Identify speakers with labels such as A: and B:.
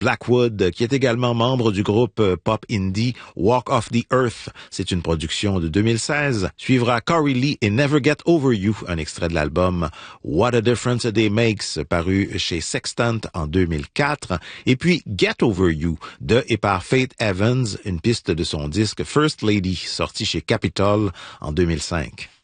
A: Blackwood, qui est également membre du groupe pop indie Walk Off the Earth. C'est une production de 2016. Suivra Corey Lee et Never Get Over You, un extrait de l'album What a Difference a Day Makes, paru chez Sextant en 2004. Et puis Get Over You, de et par Faith Evans, une piste de son disque First Lady, sorti chez Capitol en 2005.